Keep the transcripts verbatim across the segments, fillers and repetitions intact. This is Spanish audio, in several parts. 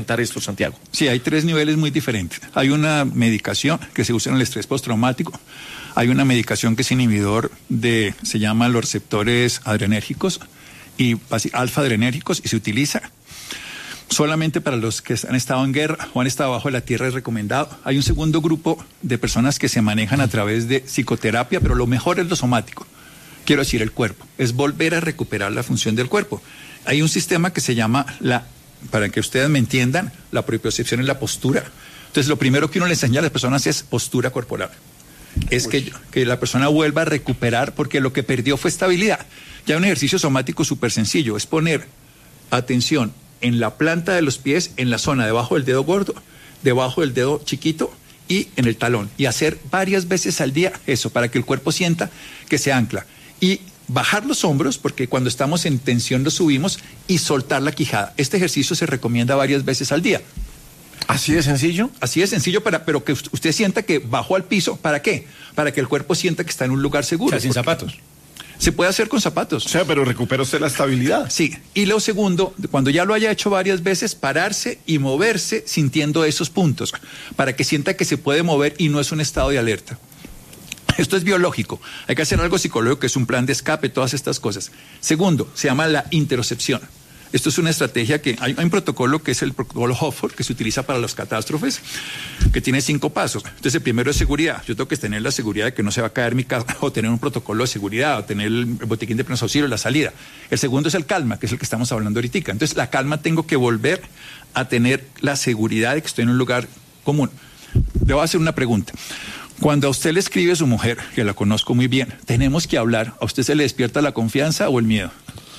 esto, Santiago? Sí, hay tres niveles muy diferentes. Hay una medicación que se usa en el estrés postraumático. Hay una medicación que es inhibidor de, se llama los receptores adrenérgicos y alfa adrenérgicos, y se utiliza solamente para los que han estado en guerra o han estado bajo la tierra, es recomendado. Hay un segundo grupo de personas que se manejan a través de psicoterapia, pero lo mejor es lo somático. Quiero decir, el cuerpo. Es volver a recuperar la función del cuerpo. Hay un sistema que se llama, la, para que ustedes me entiendan, la propiocepción en la postura. Entonces, lo primero que uno le enseña a las personas es postura corporal. Es que, que la persona vuelva a recuperar, porque lo que perdió fue estabilidad. Ya un ejercicio somático súper sencillo, es poner atención en la planta de los pies, en la zona debajo del dedo gordo, debajo del dedo chiquito y en el talón. Y hacer varias veces al día eso, para que el cuerpo sienta que se ancla. Y bajar los hombros, porque cuando estamos en tensión los subimos, y soltar la quijada. Este ejercicio se recomienda varias veces al día. ¿Así de sencillo? Así de sencillo, para, pero que usted sienta que bajó al piso. ¿Para qué? Para que el cuerpo sienta que está en un lugar seguro. O sea, sin zapatos. Se puede hacer con zapatos. O sea, pero recupera usted la estabilidad. Sí. Y lo segundo, cuando ya lo haya hecho varias veces, pararse y moverse sintiendo esos puntos, para que sienta que se puede mover y no es un estado de alerta. Esto es biológico. Hay que hacer algo psicológico, que es un plan de escape, todas estas cosas. Segundo, se llama la interocepción. Esto es una estrategia que hay, hay un protocolo que es el protocolo Hofford, que se utiliza para las catástrofes, que tiene cinco pasos. Entonces, el primero es seguridad. Yo tengo que tener la seguridad de que no se va a caer mi casa, o tener un protocolo de seguridad, o tener el botiquín de primeros auxilios, la salida. El segundo es el calma, que es el que estamos hablando ahorita. Entonces, la calma, tengo que volver a tener la seguridad de que estoy en un lugar común. Le voy a hacer una pregunta. Cuando a usted le escribe a su mujer, que la conozco muy bien, tenemos que hablar, ¿a usted se le despierta la confianza o el miedo?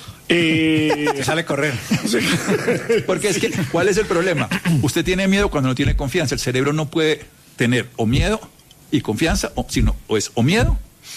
Eh, que sale a correr. Porque es que, ¿cuál es el problema? Usted tiene miedo cuando no tiene confianza. El cerebro no puede tener o miedo y confianza, o, sino o es o miedo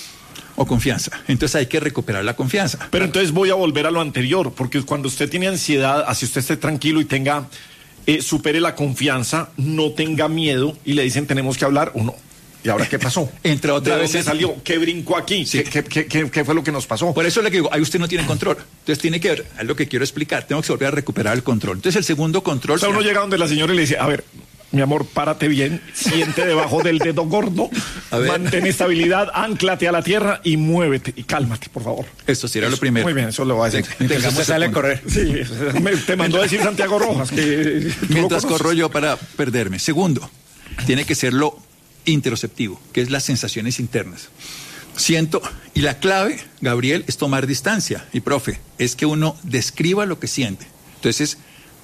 o confianza. Entonces hay que recuperar la confianza. Pero entonces voy a volver a lo anterior, porque cuando usted tiene ansiedad, así usted esté tranquilo y tenga, eh, supere la confianza, no tenga miedo, y le dicen tenemos que hablar, uno. ¿Y ahora qué pasó? Entre otras veces veces salió, ¿qué brincó aquí? Sí. ¿Qué, qué, qué, ¿Qué fue lo que nos pasó? Por eso le digo, ahí usted no tiene control. Entonces tiene que ver, es lo que quiero explicar, tengo que volver a recuperar el control. Entonces el segundo control... O sea, uno llega donde la señora y le dice, a ver, mi amor, párate bien, siente debajo del dedo gordo, mantén estabilidad, ánclate a la tierra y muévete y cálmate, por favor. Esto sería lo primero. Muy bien, eso lo voy a decir. Entonces sale a correr. Sí, me, te mandó a decir Santiago Rojas que... Mientras corro yo para perderme. Segundo, tiene que ser lo interoceptivo, que es las sensaciones internas. Siento, y la clave, Gabriel, es tomar distancia. Y profe, es que uno describa lo que siente. Entonces,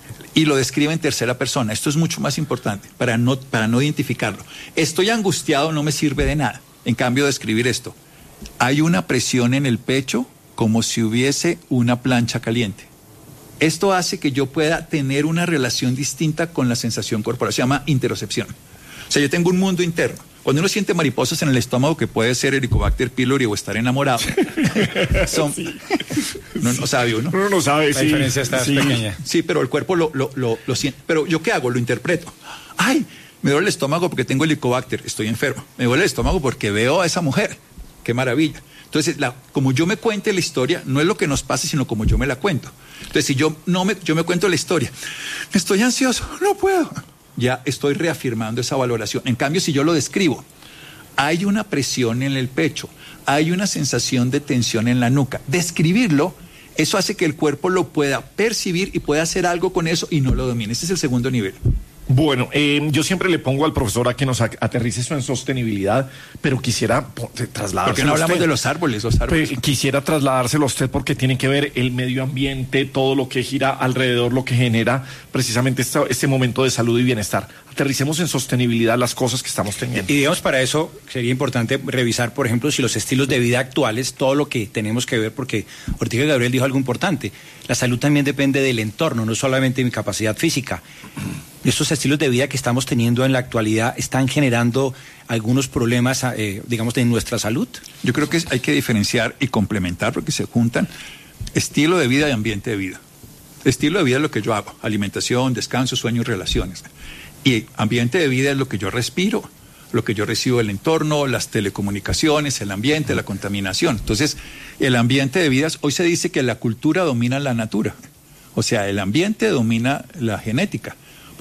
y lo describe en tercera persona. Esto es mucho más importante para no, para no identificarlo. Estoy angustiado, no me sirve de nada. En cambio, describir esto. Hay una presión en el pecho como si hubiese una plancha caliente. Esto hace que yo pueda tener una relación distinta con la sensación corporal. Se llama interocepción. O sea, yo tengo un mundo interno. Cuando uno siente mariposas en el estómago, que puede ser Helicobacter pylori o estar enamorado, son... Sí. No, no sabe uno. Uno no sabe, la sí. diferencia está sí. pequeña. Sí, pero el cuerpo lo, lo, lo, lo siente. Pero ¿yo qué hago? Lo interpreto. Ay, me duele el estómago porque tengo Helicobacter, estoy enfermo. Me duele el estómago porque veo a esa mujer. Qué maravilla. Entonces, la, como yo me cuente la historia, no es lo que nos pasa, sino como yo me la cuento. Entonces, si yo, no me, yo me cuento la historia, estoy ansioso, no puedo... Ya estoy reafirmando esa valoración. En cambio, si yo lo describo, hay una presión en el pecho, hay una sensación de tensión en la nuca. Describirlo, eso hace que el cuerpo lo pueda percibir y pueda hacer algo con eso y no lo domine. Ese es el segundo nivel. Bueno, eh, yo siempre le pongo al profesor a que nos aterrice eso en sostenibilidad, pero quisiera trasladárselo. ¿Por qué no hablamos usted? de los árboles? Los árboles. Pues, quisiera trasladárselo a usted porque tiene que ver el medio ambiente, todo lo que gira alrededor, lo que genera precisamente este, este momento de salud y bienestar. Aterricemos en sostenibilidad las cosas que estamos teniendo. Y digamos, para eso sería importante revisar, por ejemplo, si los estilos de vida actuales, todo lo que tenemos que ver, porque Ortiga Gabriel dijo algo importante, la salud también depende del entorno, no solamente de mi capacidad física. Estos estilos de vida que estamos teniendo en la actualidad están generando algunos problemas, eh, digamos, de nuestra salud. Yo creo que hay que diferenciar y complementar porque se juntan estilo de vida y ambiente de vida. Estilo de vida es lo que yo hago, alimentación, descanso, sueño y relaciones. Y ambiente de vida es lo que yo respiro, lo que yo recibo del entorno, las telecomunicaciones, el ambiente, la contaminación. Entonces, el ambiente de vida, hoy se dice que la cultura domina la natura. O sea, el ambiente domina la genética.